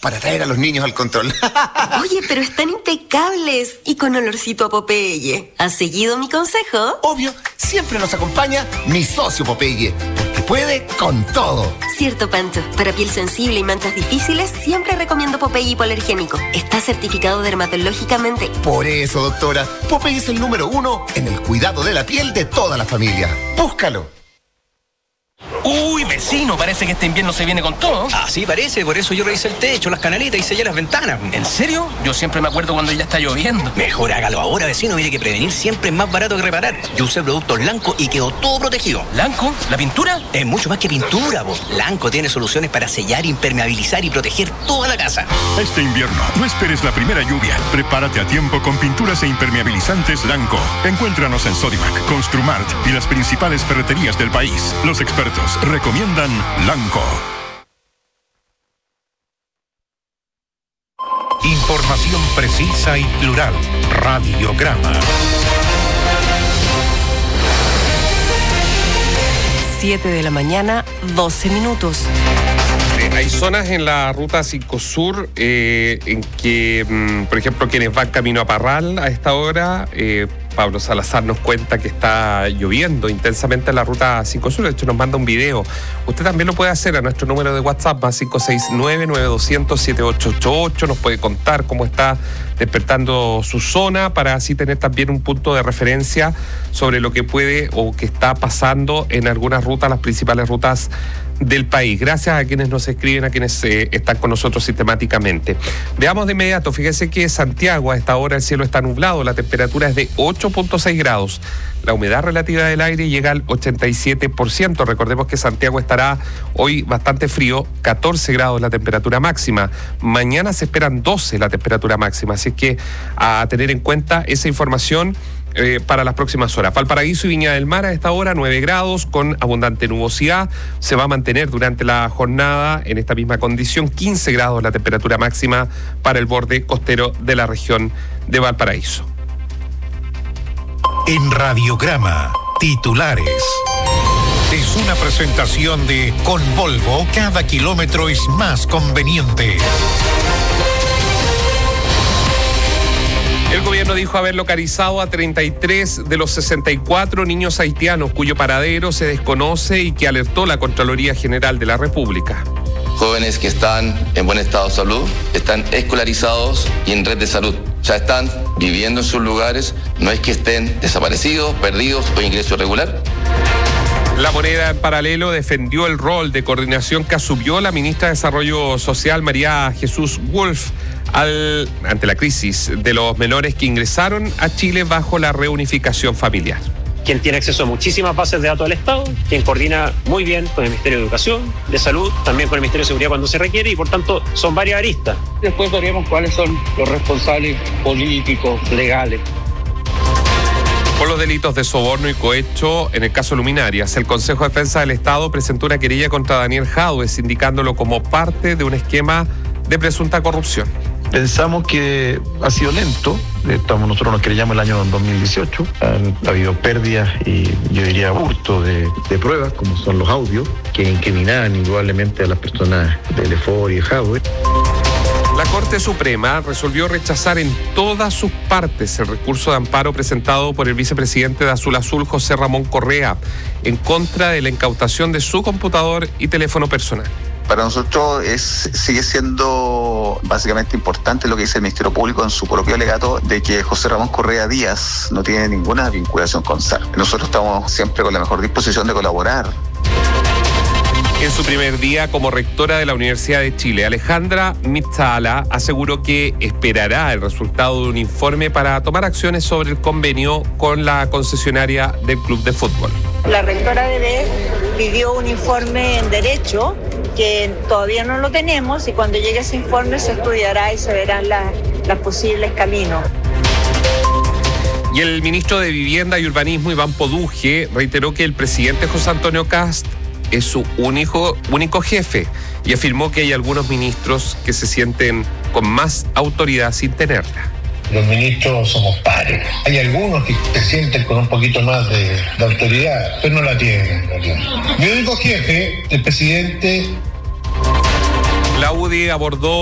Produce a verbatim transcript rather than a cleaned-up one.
para traer a los niños al control. Oye, pero están impecables y con olorcito a Popeye. ¿Has seguido mi consejo? Obvio, siempre nos acompaña mi socio Popeye, porque puede con todo. Cierto, Pancho. Para piel sensible y manchas difíciles, siempre recomiendo Popeye hipoalergénico. Está certificado dermatológicamente. Por eso, doctora, Popeye es el número uno en el cuidado de la piel de toda la familia. Búscalo. Uy, vecino, parece que este invierno se viene con todo. Así parece, por eso yo revisé el techo, las canaletas y sellé las ventanas. ¿En serio? Yo siempre me acuerdo cuando ya está lloviendo. Mejor hágalo ahora, vecino. Mire que prevenir siempre es más barato que reparar. Yo usé productos Lanco y quedó todo protegido. ¿Lanco? ¿La pintura? Es mucho más que pintura, vos. Lanco tiene soluciones para sellar, impermeabilizar y proteger toda la casa. Este invierno, no esperes la primera lluvia. Prepárate a tiempo con pinturas e impermeabilizantes Lanco. Encuéntranos en Sodimac, Construmart y las principales ferreterías del país. Los expertos recomiendan Lanco. Información precisa y plural. Radiograma. siete de la mañana, doce minutos. Eh, hay zonas en la ruta cinco Sur eh, en que, mm, por ejemplo, quienes van camino a Parral a esta hora, eh, Pablo Salazar nos cuenta que está lloviendo intensamente en la ruta cinco Sur. De hecho, nos manda un video. Usted también lo puede hacer a nuestro número de WhatsApp, más cinco seis nueve, nueve dos cero cero, siete ocho ocho ocho. Nos puede contar cómo está despertando su zona para así tener también un punto de referencia sobre lo que puede o que está pasando en algunas rutas, las principales rutas del país. Gracias a quienes nos escriben, a quienes eh, están con nosotros sistemáticamente. Veamos de inmediato. Fíjese que Santiago, a esta hora el cielo está nublado, la temperatura es de ocho punto seis grados. La humedad relativa del aire llega al ochenta y siete por ciento. Recordemos que Santiago estará hoy bastante frío, catorce grados la temperatura máxima. Mañana se esperan doce la temperatura máxima. Así es que a tener en cuenta esa información Eh, para las próximas horas. Valparaíso y Viña del Mar a esta hora nueve grados con abundante nubosidad. Se va a mantener durante la jornada en esta misma condición. quince grados la temperatura máxima para el borde costero de la región de Valparaíso. En Radiograma, titulares. Es una presentación de Con Volvo, cada kilómetro es más conveniente. El gobierno dijo haber localizado a treinta y tres de los sesenta y cuatro niños haitianos cuyo paradero se desconoce y que alertó la Contraloría General de la República. Jóvenes que están en buen estado de salud, están escolarizados y en red de salud. Ya están viviendo en sus lugares, no es que estén desaparecidos, perdidos o ingreso irregular. La Moneda en paralelo defendió el rol de coordinación que asumió la ministra de Desarrollo Social, María Jesús Wolf, al, ante la crisis de los menores que ingresaron a Chile bajo la reunificación familiar. Quien tiene acceso a muchísimas bases de datos del Estado, quien coordina muy bien con el Ministerio de Educación, de Salud, también con el Ministerio de Seguridad cuando se requiere, y por tanto son varias aristas. Después veremos cuáles son los responsables políticos, legales. Por los delitos de soborno y cohecho en el caso Luminarias, el Consejo de Defensa del Estado presentó una querella contra Daniel Jadue, indicándolo como parte de un esquema de presunta corrupción. Pensamos que ha sido lento. Estamos, nosotros nos querellamos el año dos mil dieciocho. Han habido pérdidas y yo diría hurto de, de pruebas, como son los audios, que incriminaban indudablemente a las personas de Lefort y de Jadue. La Corte Suprema resolvió rechazar en todas sus partes el recurso de amparo presentado por el vicepresidente de Azul Azul, José Ramón Correa, en contra de la incautación de su computador y teléfono personal. Para nosotros es, sigue siendo básicamente importante lo que dice el Ministerio Público en su propio alegato de que José Ramón Correa Díaz no tiene ninguna vinculación con S A R. Nosotros estamos siempre con la mejor disposición de colaborar. En su primer día como rectora de la Universidad de Chile, Alejandra Mitzala aseguró que esperará el resultado de un informe para tomar acciones sobre el convenio con la concesionaria del club de fútbol. La rectora de B pidió un informe en Derecho que todavía no lo tenemos y cuando llegue ese informe se estudiará y se verán los posibles caminos. Y el ministro de Vivienda y Urbanismo, Iván Poduje, reiteró que el presidente José Antonio Kast es su único, único jefe y afirmó que hay algunos ministros que se sienten con más autoridad sin tenerla. Los ministros somos pares. Hay algunos que se sienten con un poquito más de, de autoridad, pero no la tienen, no la tienen. Mi único jefe, el presidente. La U D I abordó